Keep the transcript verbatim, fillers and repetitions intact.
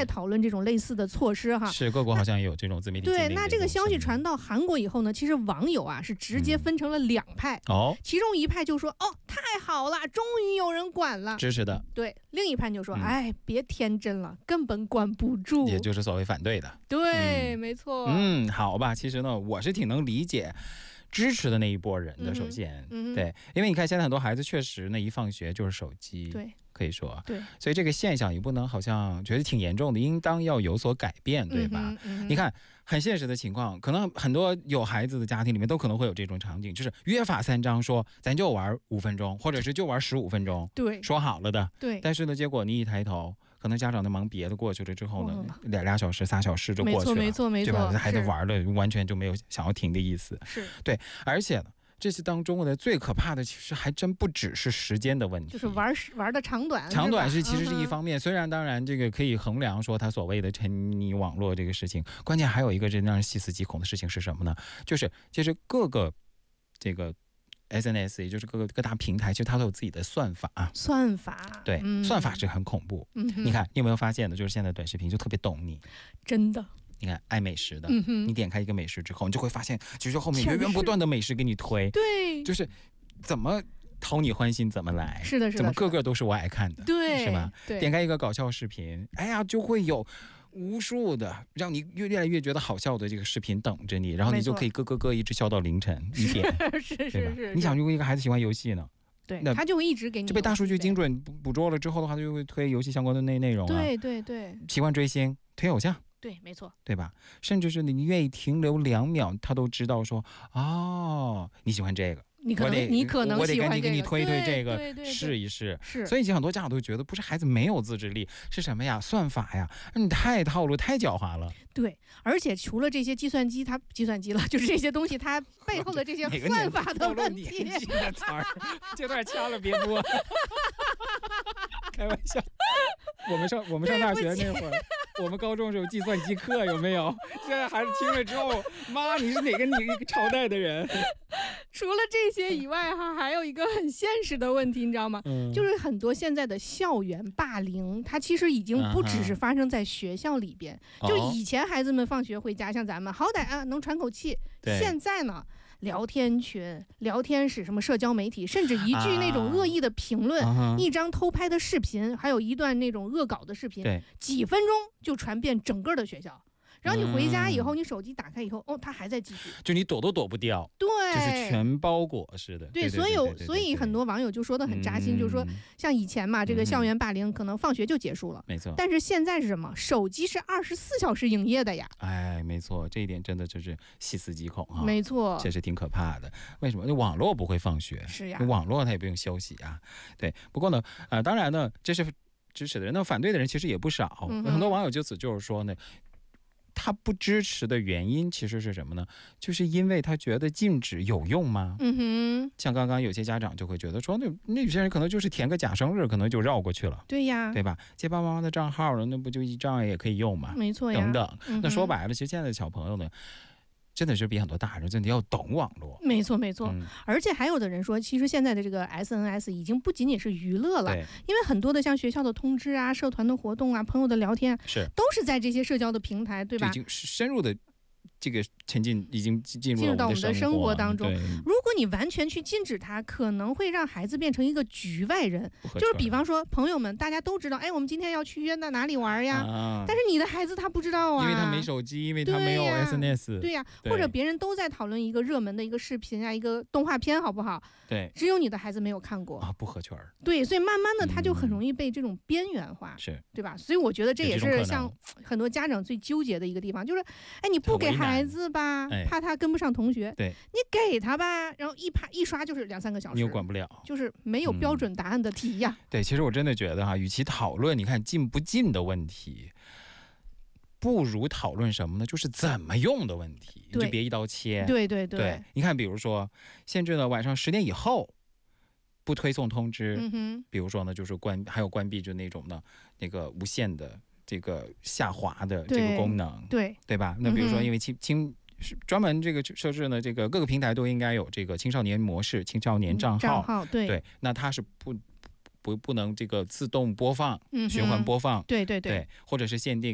在讨论这种类似的措施哈。 是各国好像也有这种自媒体。 对，那这个消息传到韩国以后呢，其实网友啊是直接分成了两派。 嗯、哦， 其中一派就说：“哦，太好了，终于有人管了， 支持的。” 对，另一派就说：“ 嗯、 哎，别天真了，根本管不住。” 也就是所谓反对的。 对、 嗯， 没错。 嗯，好吧，其实呢，我是挺能理解支持的那一波人的。 嗯、 首先、 嗯， 对，因为你看现在很多孩子确实呢，一放学就是手机。 对。 可以说， 对， 所以这个现象也不能好像觉得挺严重的，应当要有所改变，对吧？ 嗯嗯、 你看，很现实的情况，可能很多有孩子的家庭里面都可能会有这种场景，就是约法三章说，咱就玩五分钟，或者是就玩十五分钟， 对， 说好了的。 对， 但是呢，结果你一抬头，可能家长在忙别的过去了之后呢，俩俩小时、仨小时就过去了， 没错，没错，没错， 对吧？孩子玩的完全就没有想要停的意思， 是对，而且呢。这些当中的最可怕的，其实还真不只是时间的问题， 就是玩玩的长短， 长短是其实是一方面。嗯、虽然当然这个可以衡量说他所谓的沉迷网络这个事情，关键还有一个真让人细思极恐的事情是什么呢？就是其实各个这个 S N S， 也就是各个各大平台，其实它都有自己的算法。 算法对、嗯，算法是很恐怖。嗯，你看你有没有发现呢？就是现在短视频就特别懂你， 真的。 你看爱美食的、 嗯， 你点开一个美食之后，你就会发现，其实后面源源不断的美食给你推， 对， 就是怎么讨你欢心怎么来， 是的，是的， 怎么个个都是我爱看的， 对， 是吧？ 对， 点开一个搞笑视频，哎呀，就会有无数的让你越来越觉得好笑的这个视频等着你，然后你就可以咯咯咯一直笑到凌晨一点， 是是 是, 是。 你想，如果一个孩子喜欢游戏呢？ 对，他就会一直给你， 就被大数据精准捕捉了之后的话，就会推游戏相关的内内容啊。 对对对， 喜欢追星，推偶像。 对，没错， 对吧？甚至是你愿意停留两秒，他都知道说，哦，你喜欢这个， 你可能你可能我得赶紧给喜欢这个， 你推推这个， 对对对对试一试。 是， 所以很多家长都觉得，不是孩子没有自制力，是什么呀？算法呀，你太套路，太狡猾了。 对，而且除了这些计算机，它计算机了，就是这些东西，它背后的这些算法的问题。 的词儿，这段掐了别播。开玩笑，我们上我们上大学那会儿，我们高中时候计算机课有没有？现在孩子听了之后，妈，你是哪个哪个朝代的人？ 除了这些以外哈，还有一个很现实的问题，你知道吗？ 嗯、 就是很多现在的校园霸凌，它其实已经不只是发生在学校里边。 嗯、 就以前孩子们放学回家，像咱们好歹啊能喘口气，现在呢？聊天群、聊天室、什么社交媒体，甚至一句那种恶意的评论、啊、一张偷拍的视频，还有一段那种恶搞的视频，几分钟就传遍整个的学校。然后你回家以后，嗯、你手机打开以后，哦，它还在继续， 就你躲都躲不掉， 对， 就是全包裹似的。 对， 对所以有，所以很多网友就说的很扎心，嗯、就是说，像以前嘛，这个校园霸凌可能放学就结束了， 没错。 但是现在是什么？手机是二十四小时营业的呀。 哎，没错，这一点真的就是细思极恐啊。 没错， 确实挺可怕的。为什么？网络不会放学， 是呀， 网络它也不用休息啊。对，不过呢，呃，当然呢，这是支持的人，那反对的人其实也不少。嗯、很多网友就此就是说呢。他不支持的原因其实是什么呢？就是因为他觉得禁止有用吗？ 嗯哼， 像刚刚有些家长就会觉得说，那那有些人可能就是填个假生日，可能就绕过去了。 对呀， 对吧？借爸爸妈妈的账号了，那不就一账也可以用吗？ 没错呀。 等等， 嗯、 那说白了，其实现在的小朋友呢。真的是比很多大人真的要懂网络， 没错没错、 嗯， 而且还有的人说，其实现在的这个 S N S 已经不仅仅是娱乐了，因为很多的像学校的通知啊、社团的活动啊、朋友的聊天， 是都是在这些社交的平台，对吧？ 已经深入的。这个沉浸已经进入到我们的生活当中。如果你完全去禁止它，可能会让孩子变成一个局外人。就是比方说，朋友们大家都知道，哎，我们今天要去约到哪里玩呀、啊？但是你的孩子他不知道啊， 因为他没手机，因为他没有 S N S。 对呀、啊，或者别人都在讨论一个热门的一个视频啊，一个动画片，好不好？ 对， 只有你的孩子没有看过啊，不合圈。 对，所以慢慢的他就很容易被这种边缘化， 是、嗯、 对吧？所以我觉得这也是像很多家长最纠结的一个地方，就是，哎，你不给孩子吧？怕他跟不上同学， 对， 你给他吧，然后一拍一刷就是两三个小时， 你又管不了， 就是没有标准答案的题呀、 嗯。对，其实我真的觉得哈，与其讨论你看进不进的问题，不如讨论什么呢？就是怎么用的问题，你就别一刀切。 对对 对, 对，你看，比如说限制了晚上十点以后不推送通知， 嗯哼， 比如说呢，就是关还有关闭就那种的那个无限的这个下滑的这个功能， 对 对, 对吧？那比如说因为青青。是专门这个设置呢，这个各个平台都应该有这个青少年模式、青少年账号， 账号对对，那它是不不不能这个自动播放、 嗯、 循环播放， 对对 对, 对，或者是限定